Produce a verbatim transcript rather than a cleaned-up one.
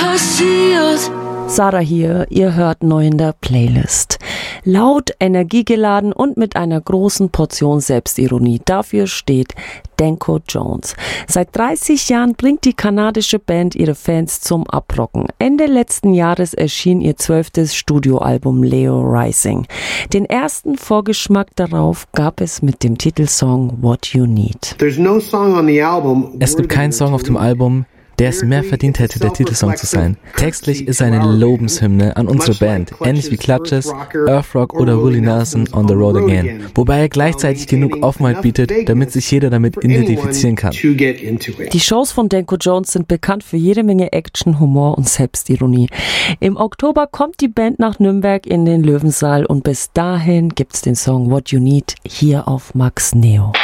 passiert. Sarah hier, ihr hört neu in der Playlist. Laut, energiegeladen und mit einer großen Portion Selbstironie. Dafür steht Danko Jones. Seit dreißig Jahren bringt die kanadische Band ihre Fans zum Abrocken. Ende letzten Jahres erschien ihr zwölftes Studioalbum Leo Rising. Den ersten Vorgeschmack darauf gab es mit dem Titelsong What You Need. Es gibt keinen Song auf dem Album, der es mehr verdient hätte, der Titelsong zu sein. Textlich ist er eine Lobeshymne an unsere Band, ähnlich wie Clutches, Earth Rock oder Willie Nelson On the Road Again, wobei er gleichzeitig genug Offenheit bietet, damit sich jeder damit identifizieren kann. Die Shows von Danko Jones sind bekannt für jede Menge Action, Humor und Selbstironie. Im Oktober kommt die Band nach Nürnberg in den Löwensaal und bis dahin gibt's den Song What You Need hier auf Max Neo.